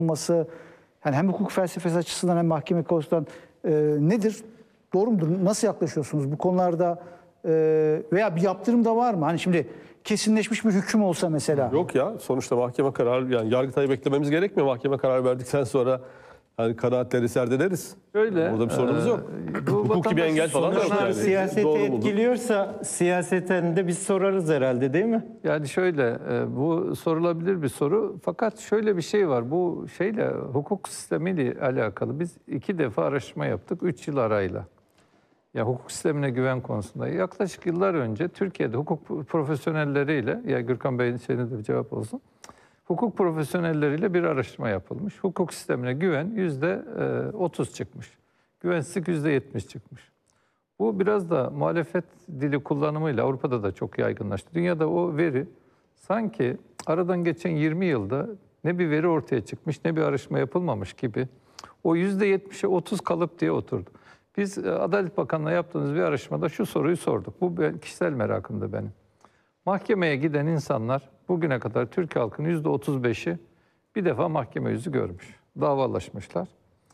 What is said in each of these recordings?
olması, yani hem hukuk felsefesi açısından hem mahkeme açısından nedir? Doğru mudur? Nasıl yaklaşıyorsunuz bu konularda? Veya bir yaptırım da var mı? Hani şimdi kesinleşmiş bir hüküm olsa mesela. Yok ya, sonuçta mahkeme kararı, yani Yargıtay'ı beklememiz gerekmiyor. Mahkeme karar verdikten sonra hani kanaatleri serdederiz. Öyle. Burada bir sorunumuz yok. Hukuki bir engel falan da yok yani. Siyasete Doğru mudur? etkiliyorsa siyaseten de biz sorarız herhalde, değil mi? Yani şöyle, bu sorulabilir bir soru. Fakat şöyle bir şey var. Bu şeyle, hukuk sistemiyle alakalı biz 2 defa araştırma yaptık 3 yıl arayla. Ya hukuk sistemine güven konusunda. Yaklaşık yıllar önce Türkiye'de hukuk profesyonelleriyle, ya Gürkan Bey'in şeyine de bir cevap olsun. Hukuk profesyonelleriyle bir araştırma yapılmış. Hukuk sistemine güven %30 çıkmış. Güvensizlik %70 çıkmış. Bu biraz da muhalefet dili kullanımıyla Avrupa'da da çok yaygınlaştı. Dünyada o veri sanki aradan geçen 20 yılda ne bir veri ortaya çıkmış ne bir araştırma yapılmamış gibi o %70'e 30 kalıp diye oturdu. Biz Adalet Bakanlığı'na yaptığımız bir araştırmada şu soruyu sorduk. Bu kişisel merakımdı benim. Mahkemeye giden insanlar bugüne kadar Türk halkının %35'i bir defa mahkeme yüzü görmüş. Davalaşmışlar.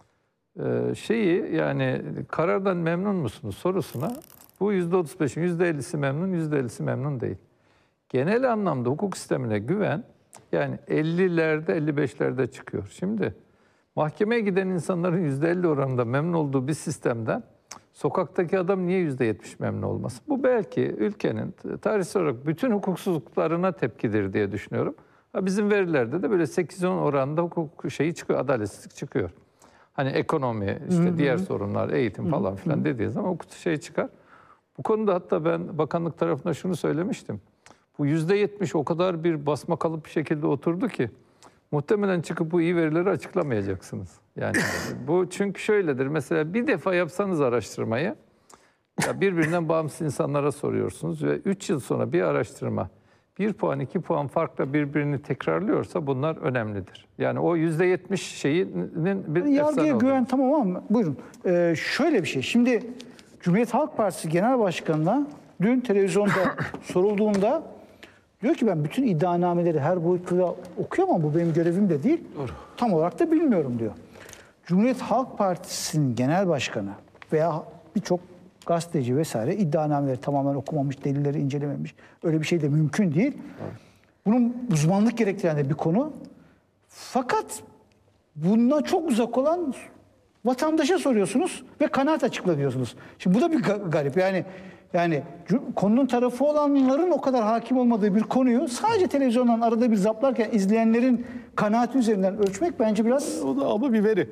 Yani karardan memnun musunuz sorusuna bu %35'in %50'si memnun, %50'si memnun değil. Genel anlamda hukuk sistemine güven yani 50'lerde 55'lerde çıkıyor. Şimdi mahkemeye giden insanların %50 oranında memnun olduğu bir sistemden sokaktaki adam niye %70 memnun olmasın? Bu belki ülkenin tarihsel olarak bütün hukuksuzluklarına tepkidir diye düşünüyorum. Bizim verilerde de böyle 8-10 oranında hukuk şeyi çıkıyor, adaletsizlik çıkıyor. Hani ekonomi, işte diğer sorunlar, eğitim falan filan dediği zaman hukuk şey çıkar. Bu konuda hatta ben bakanlık tarafına şunu söylemiştim. Bu %70 o kadar bir basma kalıp bir şekilde oturdu ki muhtemelen çıkıp bu iyi verileri açıklamayacaksınız. Yani bu çünkü şöyledir. Mesela bir defa yapsanız araştırmayı ya birbirinden bağımsız insanlara soruyorsunuz ve 3 yıl sonra bir araştırma 1 puan 2 puan farkla birbirini tekrarlıyorsa bunlar önemlidir. Yani o %70 şeyinin bir Yargıya güven tamam ama buyurun. Şöyle bir şey. Şimdi Cumhuriyet Halk Partisi Genel Başkanı'na dün televizyonda sorulduğunda diyor ki ben bütün iddianameleri her boyutuyla okuyorum ama bu benim görevim de değil. Doğru. Tam olarak da bilmiyorum diyor. Cumhuriyet Halk Partisi'nin genel başkanı veya birçok gazeteci vesaire iddianameleri tamamen okumamış, delilleri incelememiş. Öyle bir şey de mümkün değil. Evet. Bunun uzmanlık gerektiren de bir konu. Fakat bundan çok uzak olan vatandaşa soruyorsunuz ve kanaat açıkla diyorsunuz. Şimdi bu da bir garip. Yani konunun tarafı olanların o kadar hakim olmadığı bir konuyu sadece televizyondan arada bir zaplarken izleyenlerin kanaati üzerinden ölçmek bence biraz... O da ama bir veri.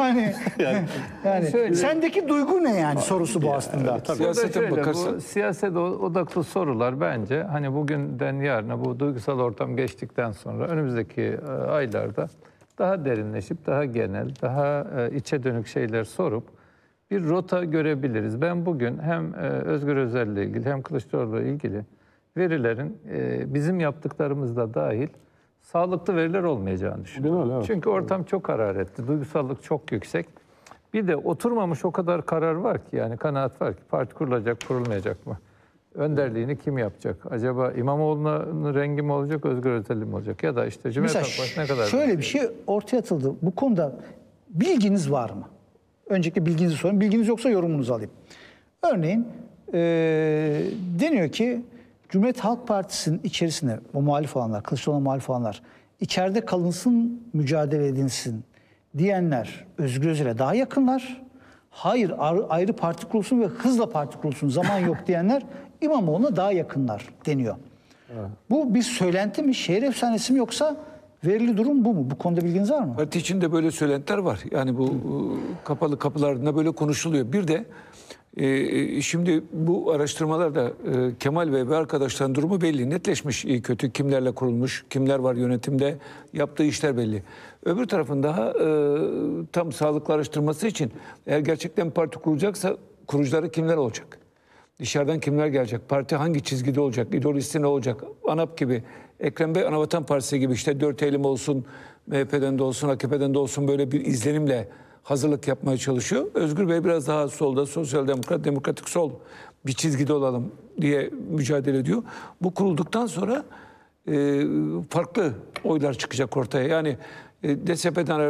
yani sendeki duygu ne yani sorusu bu aslında. Siyasete bakarsan. Bu siyaset odaklı sorular bence hani bugünden yarına bu duygusal ortam geçtikten sonra önümüzdeki aylarda daha derinleşip daha genel, daha içe dönük şeyler sorup bir rota görebiliriz. Ben bugün hem Özgür Özel'le ilgili hem Kılıçdaroğlu'yla ilgili verilerin bizim yaptıklarımızda dahil sağlıklı veriler olmayacağını düşünüyorum. Evet. Çünkü ortam çok hararetli, duygusallık çok yüksek. Bir de oturmamış o kadar karar var ki yani kanaat var ki parti kurulacak, kurulmayacak mı? Önderliğini kim yapacak? Acaba İmamoğlu'nun rengi mi olacak, Özgür Özel mi olacak? Ya da işte Cumhuriyet Halk Partisi ne kadar... Şöyle bir şey ortaya atıldı. Bu konuda bilginiz var mı? Öncelikle bilginizi sorayım. Bilginiz yoksa yorumunuzu alayım. Örneğin deniyor ki Cumhuriyet Halk Partisi'nin içerisinde o muhalif olanlar, Kılıçdaroğlu'na muhalif olanlar içeride kalınsın, mücadele edilsin diyenler Özgür Özel'e daha yakınlar. Hayır ayrı parti kurulsun ve hızla parti kurulsun zaman yok diyenler İmamoğlu'na daha yakınlar deniyor. Evet. Bu bir söylenti mi, şehir efsanesi mi yoksa verili durum bu mu? Bu konuda bilginiz var mı? Parti içinde böyle söylentiler var. Yani bu kapalı kapılarında böyle konuşuluyor. Bir de şimdi bu araştırmalarda Kemal Bey ve arkadaşların durumu belli. Netleşmiş iyi kötü. Kimlerle kurulmuş, kimler var yönetimde, yaptığı işler belli. Öbür tarafın daha tam sağlıklı araştırması için eğer gerçekten parti kurulacaksa kurucuları kimler olacak? Dışarıdan kimler gelecek? Parti hangi çizgide olacak? İdeolojisi ne olacak? ANAP gibi, Ekrem Bey Anavatan Partisi gibi işte 4 Eylül olsun, MHP'den de olsun, AKP'den de olsun böyle bir izlenimle hazırlık yapmaya çalışıyor. Özgür Bey biraz daha solda, sosyal demokrat, demokratik sol bir çizgide olalım diye mücadele ediyor. Bu kurulduktan sonra farklı oylar çıkacak ortaya. Yani DSP'den